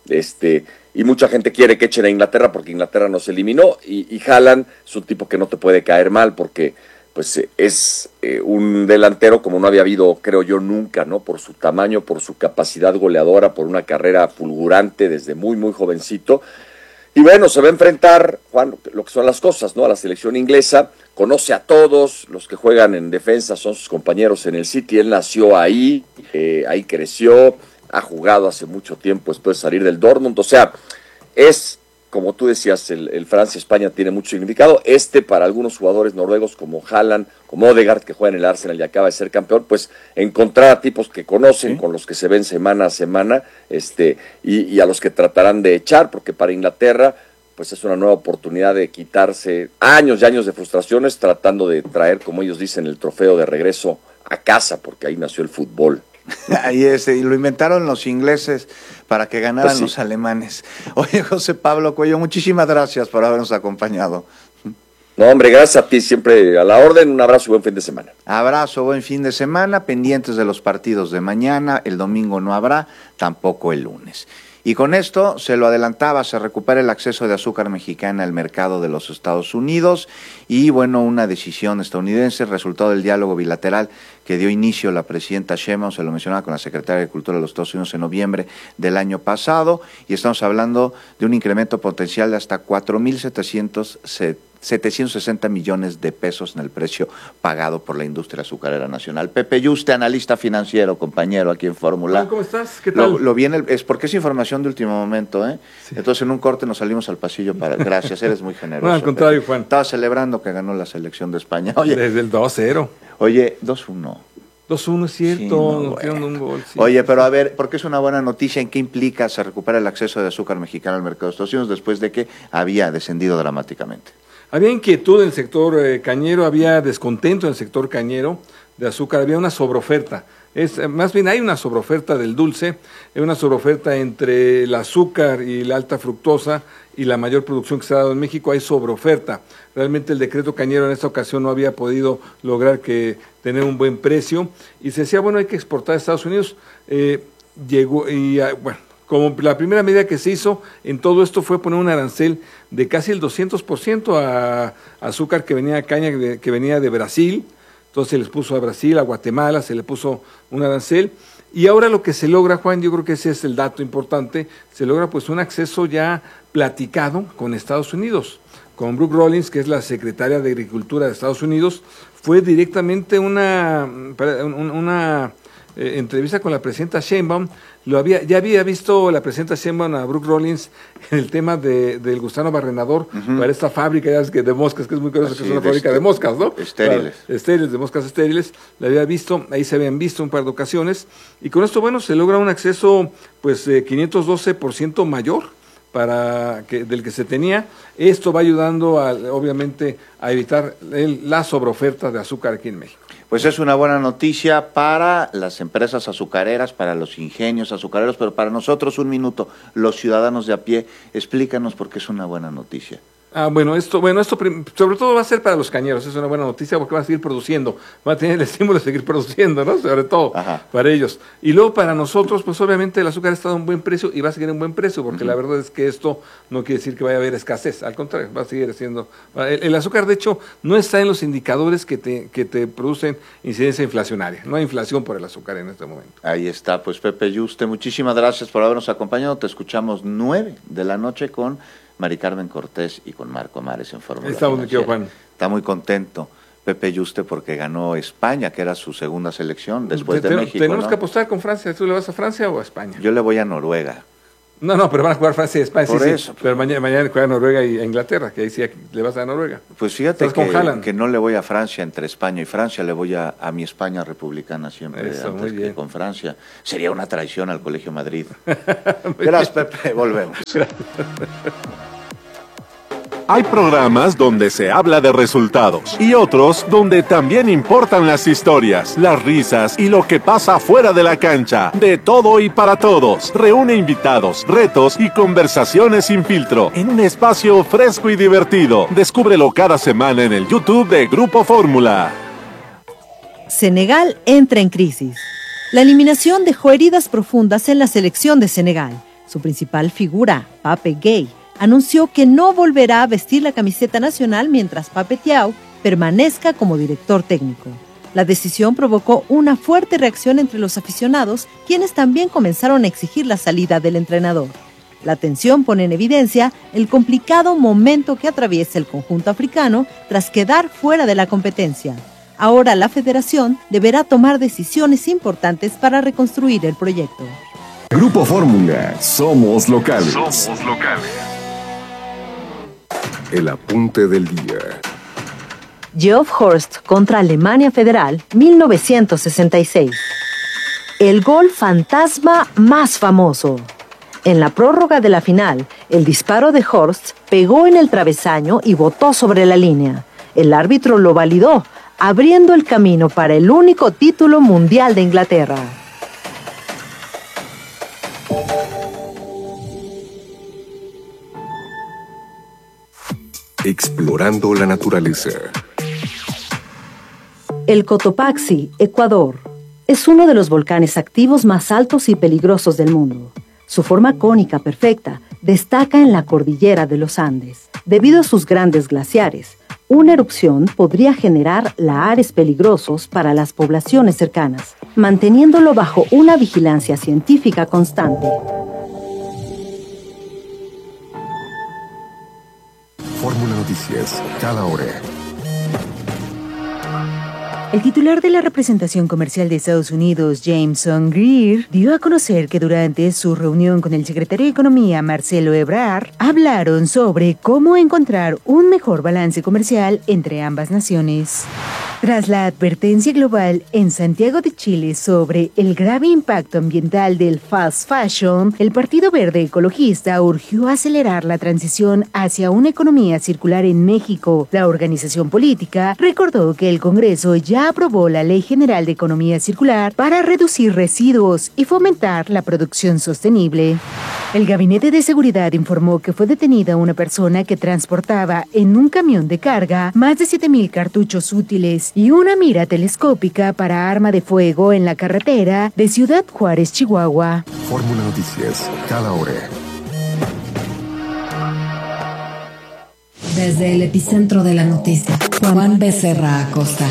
y mucha gente quiere que echen a Inglaterra porque Inglaterra nos eliminó, y Haaland es un tipo que no te puede caer mal porque pues es un delantero como no había habido, creo yo, nunca, ¿no?, por su tamaño, por su capacidad goleadora, por una carrera fulgurante desde muy, muy jovencito. Y bueno, se va a enfrentar, Juan, lo que son las cosas, ¿no?, a la selección inglesa. Conoce a todos, los que juegan en defensa son sus compañeros en el City, él nació ahí, ahí creció, ha jugado hace mucho tiempo después de salir del Dortmund, o sea, es, como tú decías, el Francia-España tiene mucho significado. Para algunos jugadores noruegos como Haaland, como Odegaard, que juega en el Arsenal y acaba de ser campeón, pues encontrar a tipos que conocen, con los que se ven semana a semana, y a los que tratarán de echar, porque para Inglaterra pues es una nueva oportunidad de quitarse años y años de frustraciones, tratando de traer, como ellos dicen, el trofeo de regreso a casa, porque ahí nació el fútbol. Ahí y lo inventaron los ingleses para que ganaran pues sí, los alemanes. Oye, José Pablo Cuello, muchísimas gracias por habernos acompañado. No, hombre, gracias a ti, siempre a la orden. Un abrazo y buen fin de semana. Abrazo, buen fin de semana, pendientes de los partidos de mañana. El domingo no habrá, tampoco el lunes. Y con esto, se lo adelantaba, se recupera el acceso de azúcar mexicana al mercado de los Estados Unidos, y bueno, una decisión estadounidense, resultado del diálogo bilateral que dio inicio la presidenta Sheinbaum, se lo mencionaba, con la secretaria de Agricultura de los Estados Unidos en noviembre del año pasado, y estamos hablando de un incremento potencial de hasta 4,760 millones de pesos en el precio pagado por la industria azucarera nacional. Pepe Yuste, analista financiero, compañero aquí en Fórmula. ¿Cómo estás? ¿Qué tal? Lo viene, es porque es información de último momento, ¿eh? Sí. Entonces en un corte nos salimos al pasillo para... Gracias, eres muy generoso. No, al contrario, Juan. Estaba celebrando que ganó la selección de España. Oye, desde el 2-0. Oye, 2-1. 2-1, es cierto, Sí, no, nos metieron un gol. Sí. Oye, pero a ver, ¿por qué es una buena noticia? ¿En qué implica se recupera el acceso de azúcar mexicano al mercado de Estados Unidos después de que había descendido dramáticamente? Había inquietud en el sector cañero, había descontento en el sector cañero de azúcar, había una sobreoferta. Más bien hay una sobreoferta del dulce, hay una sobreoferta entre el azúcar y la alta fructosa y la mayor producción que se ha dado en México, hay sobreoferta. Realmente el decreto cañero en esta ocasión no había podido lograr tener un buen precio y se decía, bueno, hay que exportar a Estados Unidos. Llegó y, bueno, como la primera medida que se hizo en todo esto fue poner un arancel de casi el 200% a azúcar que venía que venía de Brasil. Entonces se les puso a Brasil, a Guatemala, se le puso un arancel. Y ahora lo que se logra, Juan, yo creo que ese es el dato importante, se logra pues un acceso ya platicado con Estados Unidos. Con Brooke Rollins, que es la secretaria de Agricultura de Estados Unidos, fue directamente una entrevista con la presidenta Sheinbaum. Ya había visto la presidenta Sheinbaum a Brooke Rollins en el tema del gusano barrenador para esta fábrica de moscas, que es muy curioso, que es una fábrica de moscas, ¿no? Estériles. Estériles, de moscas estériles. La había visto, ahí se habían visto un par de ocasiones. Y con esto, bueno, se logra un acceso, pues, 512% mayor del que se tenía. Esto va ayudando, obviamente, a evitar la sobreoferta de azúcar aquí en México. Pues es una buena noticia para las empresas azucareras, para los ingenios azucareros, pero para nosotros, un minuto, los ciudadanos de a pie, explícanos por qué es una buena noticia. Bueno, esto sobre todo va a ser para los cañeros, es una buena noticia porque va a seguir produciendo, va a tener el estímulo de seguir produciendo, ¿no? Sobre todo para ellos. Y luego para nosotros, pues obviamente el azúcar ha estado a un buen precio y va a seguir a un buen precio, porque la verdad es que esto no quiere decir que vaya a haber escasez, al contrario, va a seguir siendo. El azúcar, de hecho, no está en los indicadores que te producen incidencia inflacionaria, no hay inflación por el azúcar en este momento. Ahí está, pues Pepe Yuste, muchísimas gracias por habernos acompañado, te escuchamos 9 de la noche con Mari Carmen Cortés y con Marco Amares en Fórmula Financiera. Juan. Está muy contento Pepe Yuste porque ganó España, que era su segunda selección después de México. Tenemos que apostar con Francia. ¿Tú le vas a Francia o a España? Yo le voy a Noruega. No, pero van a jugar Francia y España. Por eso. Sí. Pero mañana juegan Noruega y Inglaterra, que ahí sí le vas a Noruega. Pues fíjate que no le voy a Francia entre España y Francia, le voy a mi España republicana siempre, eso, antes muy bien. que con Francia. Sería una traición al Colegio Madrid. Gracias, Pepe. Volvemos. Hay programas donde se habla de resultados y otros donde también importan las historias, las risas y lo que pasa fuera de la cancha. De todo y para todos. Reúne invitados, retos y conversaciones sin filtro en un espacio fresco y divertido. Descúbrelo cada semana en el YouTube de Grupo Fórmula. Senegal entra en crisis. La eliminación dejó heridas profundas en la selección de Senegal. Su principal figura, Pape Gueye, anunció que no volverá a vestir la camiseta nacional mientras Pape Thiaw permanezca como director técnico. La decisión provocó una fuerte reacción entre los aficionados, quienes también comenzaron a exigir la salida del entrenador. La tensión pone en evidencia el complicado momento que atraviesa el conjunto africano tras quedar fuera de la competencia. Ahora la federación deberá tomar decisiones importantes para reconstruir el proyecto. Grupo Fórmula, somos locales. El apunte del día. Geoff Hurst contra Alemania Federal, 1966. El gol fantasma más famoso. En la prórroga de la final, el disparo de Hurst pegó en el travesaño y botó sobre la línea. El árbitro lo validó, abriendo el camino para el único título mundial de Inglaterra. Explorando la naturaleza. El Cotopaxi, Ecuador, es uno de los volcanes activos más altos y peligrosos del mundo. Su forma cónica perfecta destaca en la cordillera de los Andes. Debido a sus grandes glaciares, una erupción podría generar lahares peligrosos para las poblaciones cercanas, manteniéndolo bajo una vigilancia científica constante. Fórmula Noticias, cada hora. El titular de la representación comercial de Estados Unidos, Jameson Greer, dio a conocer que durante su reunión con el secretario de Economía, Marcelo Ebrard, hablaron sobre cómo encontrar un mejor balance comercial entre ambas naciones. Tras la advertencia global en Santiago de Chile sobre el grave impacto ambiental del fast fashion, el Partido Verde Ecologista urgió acelerar la transición hacia una economía circular en México. La organización política recordó que el Congreso ya aprobó la Ley General de Economía Circular para reducir residuos y fomentar la producción sostenible. El Gabinete de Seguridad informó que fue detenida una persona que transportaba en un camión de carga más de 7,000 cartuchos útiles y una mira telescópica para arma de fuego en la carretera de Ciudad Juárez, Chihuahua. Fórmula Noticias, cada hora. Desde el epicentro de la noticia, Juan Becerra Acosta.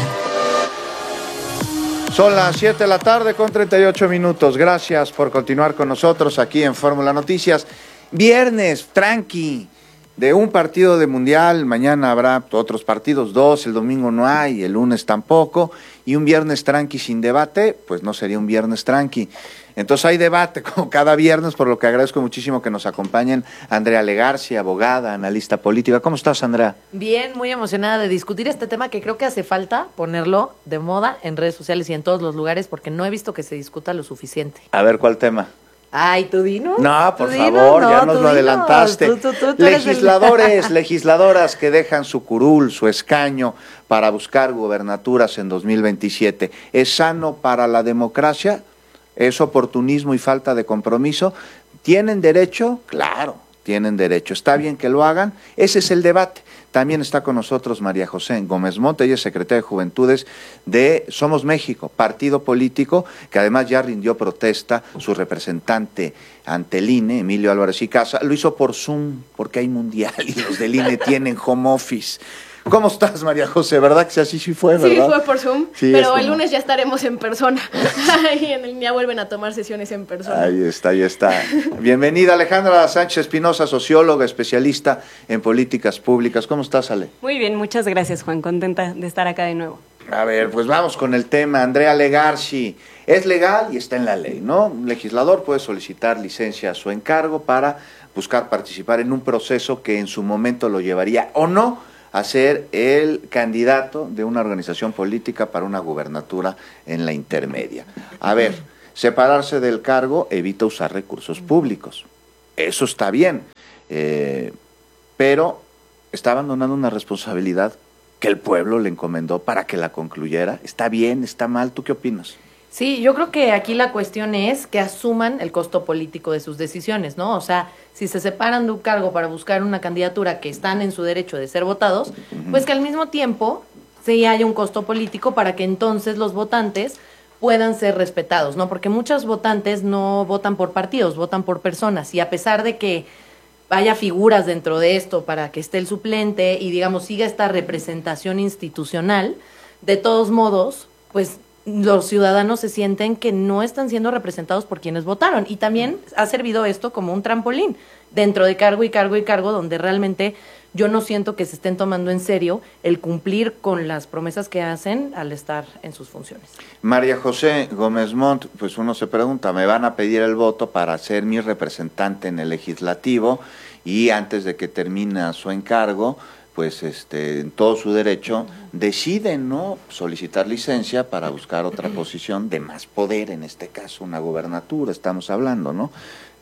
Son las 7 de la tarde con 38 minutos. Gracias por continuar con nosotros aquí en Fórmula Noticias. Viernes, tranqui, de un partido de mundial. Mañana habrá otros partidos, 2, el domingo no hay, el lunes tampoco. Y un viernes tranqui sin debate, pues no sería un viernes tranqui. Entonces hay debate como cada viernes, por lo que agradezco muchísimo que nos acompañen Andrea Legarci, abogada, analista política. ¿Cómo estás, Andrea? Bien, muy emocionada de discutir este tema que creo que hace falta ponerlo de moda en redes sociales y en todos los lugares porque no he visto que se discuta lo suficiente. A ver, ¿cuál tema? Ay, ¿tú dinos? No, por favor, ya nos lo adelantaste. Tú legisladores, legisladoras que dejan su curul, su escaño para buscar gubernaturas en 2027. ¿Es sano para la democracia? ¿Es oportunismo y falta de compromiso? ¿Tienen derecho? Claro, tienen derecho. ¿Está bien que lo hagan? Ese es el debate. También está con nosotros María José Gómez Montt, ella es secretaria de Juventudes de Somos México, partido político que además ya rindió protesta. Su representante ante el INE, Emilio Álvarez y Casa, lo hizo por Zoom porque hay mundial y los del INE tienen home office. ¿Cómo estás, María José? ¿Verdad que así sí fue, verdad? Sí, fue por Zoom, sí, pero el lunes ya estaremos en persona. Y en el día vuelven a tomar sesiones en persona. Ahí está, ahí está. Bienvenida, Alejandra Sánchez Espinosa, socióloga, especialista en políticas públicas. ¿Cómo estás, Ale? Muy bien, muchas gracias, Juan. Contenta de estar acá de nuevo. A ver, pues vamos con el tema. Andrea Legarci, es legal y está en la ley, ¿no? Un legislador puede solicitar licencia a su encargo para buscar participar en un proceso que en su momento lo llevaría o no a ser el candidato de una organización política para una gubernatura en la intermedia. A ver, separarse del cargo evita usar recursos públicos. Eso está bien, pero está abandonando una responsabilidad que el pueblo le encomendó para que la concluyera. ¿Está bien? ¿Está mal? ¿Tú qué opinas? Sí, yo creo que aquí la cuestión es que asuman el costo político de sus decisiones, ¿no? O sea, si se separan de un cargo para buscar una candidatura que están en su derecho de ser votados, pues que al mismo tiempo sí haya un costo político para que entonces los votantes puedan ser respetados, ¿no? Porque muchos votantes no votan por partidos, votan por personas, y a pesar de que haya figuras dentro de esto para que esté el suplente y, digamos, siga esta representación institucional, de todos modos, pues los ciudadanos se sienten que no están siendo representados por quienes votaron. Y también ha servido esto como un trampolín dentro de cargo y cargo y cargo, donde realmente yo no siento que se estén tomando en serio el cumplir con las promesas que hacen al estar en sus funciones. María José Gómez Montt, pues uno se pregunta, me van a pedir el voto para ser mi representante en el legislativo y antes de que termine su encargo, pues en todo su derecho, deciden no solicitar licencia para buscar otra posición de más poder, en este caso una gubernatura, estamos hablando, ¿no?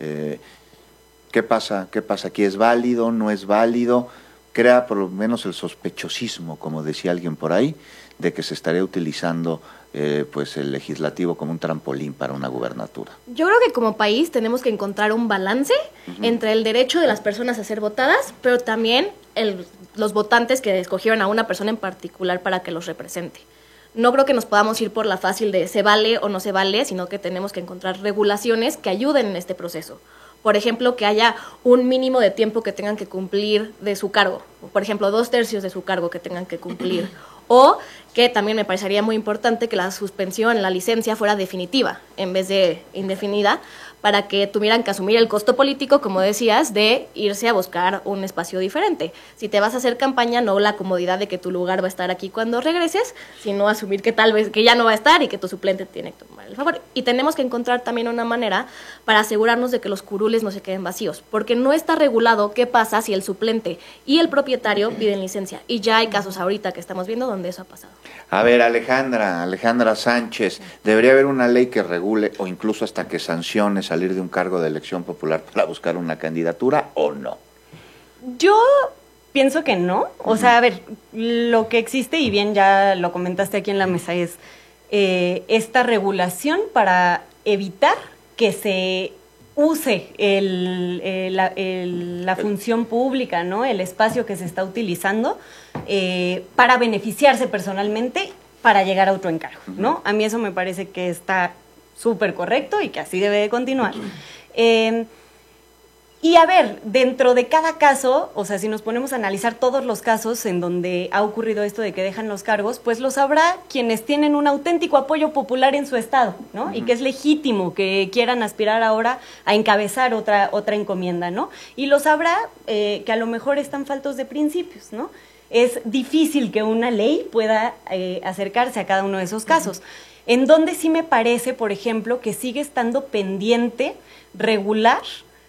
¿Qué pasa? ¿Qué pasa aquí? ¿Es válido? ¿No es válido? Crea por lo menos el sospechosismo, como decía alguien por ahí, de que se estaría utilizando pues el legislativo como un trampolín para una gubernatura. Yo creo que como país tenemos que encontrar un balance entre el derecho de las personas a ser votadas, pero también los votantes que escogieron a una persona en particular para que los represente. No creo que nos podamos ir por la fácil de se vale o no se vale, sino que tenemos que encontrar regulaciones que ayuden en este proceso. Por ejemplo, que haya un mínimo de tiempo que tengan que cumplir de su cargo. Por ejemplo, 2/3 de su cargo que tengan que cumplir. O que también me parecería muy importante que la suspensión, la licencia fuera definitiva en vez de indefinida, para que tuvieran que asumir el costo político, como decías, de irse a buscar un espacio diferente. Si te vas a hacer campaña, no la comodidad de que tu lugar va a estar aquí cuando regreses, sino asumir que tal vez que ya no va a estar y que tu suplente tiene que tomar el favor. Y tenemos que encontrar también una manera para asegurarnos de que los curules no se queden vacíos, porque no está regulado qué pasa si el suplente y el propietario piden licencia. Y ya hay casos ahorita que estamos viendo donde eso ha pasado. A ver, Alejandra Sánchez, ¿debería haber una ley que regule o incluso hasta que sancione salir de un cargo de elección popular para buscar una candidatura o no? Yo pienso que no. O sea, a ver, lo que existe, y bien ya lo comentaste aquí en la mesa, es esta regulación para evitar que se use la función pública, ¿no? El espacio que se está utilizando para beneficiarse personalmente para llegar a otro encargo, ¿no? A mí eso me parece que está súper correcto y que así debe de continuar. Y a ver, dentro de cada caso, o sea, si nos ponemos a analizar todos los casos en donde ha ocurrido esto de que dejan los cargos, pues los habrá quienes tienen un auténtico apoyo popular en su estado, ¿no? Y que es legítimo que quieran aspirar ahora a encabezar otra encomienda, ¿no? Y los habrá que a lo mejor están faltos de principios, ¿no? Es difícil que una ley pueda acercarse a cada uno de esos casos. En donde sí me parece, por ejemplo, que sigue estando pendiente regular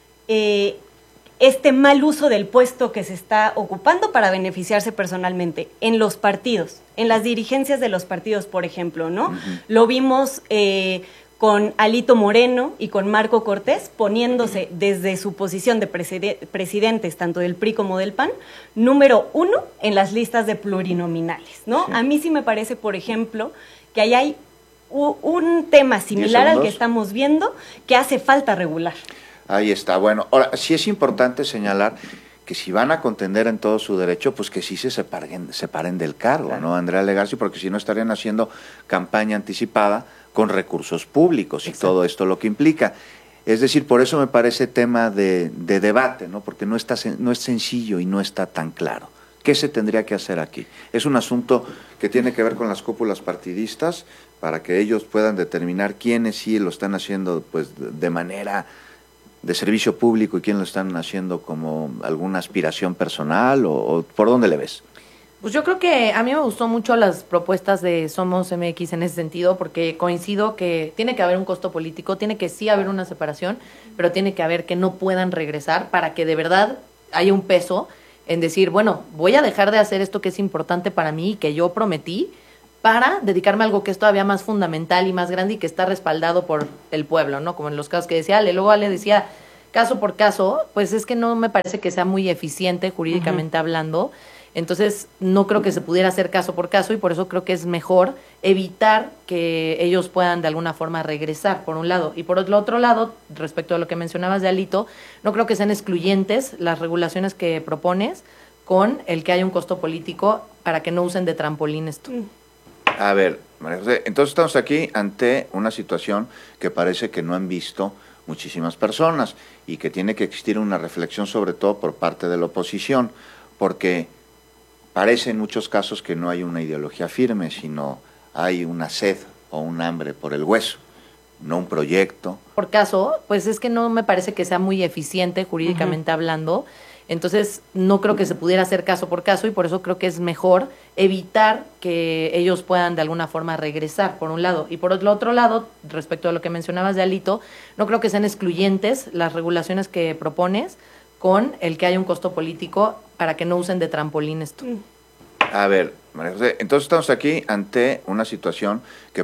este mal uso del puesto que se está ocupando para beneficiarse personalmente en los partidos, en las dirigencias de los partidos, por ejemplo, ¿no? Lo vimos con Alito Moreno y con Marco Cortés poniéndose desde su posición de presidentes, tanto del PRI como del PAN, número 1 en las listas de plurinominales, ¿no? Sí. A mí sí me parece, por ejemplo, que ahí hay un tema similar al que estamos viendo que hace falta regular. Ahí está. Bueno, ahora sí es importante señalar que si van a contender en todo su derecho, pues que sí se separen del cargo, claro, ¿no, Andrea Legarci? Porque si no estarían haciendo campaña anticipada con recursos públicos. Exacto. Y todo esto lo que implica. Es decir, por eso me parece tema de debate, ¿no? Porque no es sencillo y no está tan claro. ¿Qué se tendría que hacer aquí? Es un asunto que tiene que ver con las cúpulas partidistas para que ellos puedan determinar quiénes sí lo están haciendo pues de manera de servicio público y quién lo están haciendo como alguna aspiración personal o ¿por dónde le ves? Pues yo creo que a mí me gustó mucho las propuestas de Somos MX en ese sentido, porque coincido que tiene que haber un costo político, tiene que sí haber una separación, pero tiene que haber que no puedan regresar para que de verdad haya un peso en decir, bueno, voy a dejar de hacer esto que es importante para mí y que yo prometí para dedicarme a algo que es todavía más fundamental y más grande y que está respaldado por el pueblo, ¿no? Como en los casos que decía Ale. Luego Ale decía, caso por caso, pues es que no me parece que sea muy eficiente jurídicamente hablando. Entonces, no creo que se pudiera hacer caso por caso y por eso creo que es mejor evitar que ellos puedan de alguna forma regresar, por un lado. Y por el otro lado, respecto a lo que mencionabas de Alito, no creo que sean excluyentes las regulaciones que propones con el que haya un costo político para que no usen de trampolín esto. A ver, María José, entonces estamos aquí ante una situación que parece que no han visto muchísimas personas y que tiene que existir una reflexión sobre todo por parte de la oposición, porque parece en muchos casos que no hay una ideología firme, sino hay una sed o un hambre por el hueso, no un proyecto. Por caso, pues es que no me parece que sea muy eficiente jurídicamente hablando. Entonces, no creo que se pudiera hacer caso por caso y por eso creo que es mejor evitar que ellos puedan de alguna forma regresar, por un lado. Y por el otro lado, respecto a lo que mencionabas de Alito, no creo que sean excluyentes las regulaciones que propones con el que haya un costo político para que no usen de trampolín esto. A ver, María José, entonces estamos aquí ante una situación que